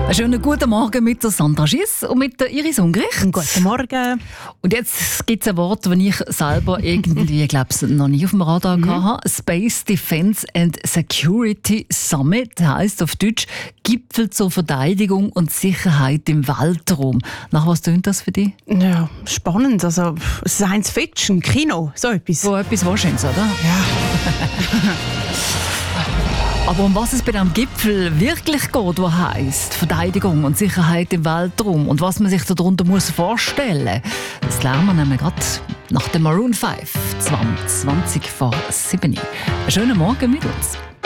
Einen schönen guten Morgen mit der Sandra Schiss und mit der Iris Ungerich. Guten Morgen. Und jetzt gibt es ein Wort, das ich selber irgendwie, noch nie auf dem Radar hatte. Space Defense and Security Summit heisst auf Deutsch Gipfel zur Verteidigung und Sicherheit im Weltraum. Nach was tönt das für dich? Ja, spannend. Also Science Fiction, Kino, so etwas. So etwas Wahrscheinliches, oder? Ja. Aber um was es bei diesem Gipfel wirklich geht, was heisst Verteidigung und Sicherheit im Weltraum und was man sich darunter muss vorstellen muss, das lernen wir nämlich gerade nach dem Maroon 5 20 vor 7. Einen schönen Morgen mit uns.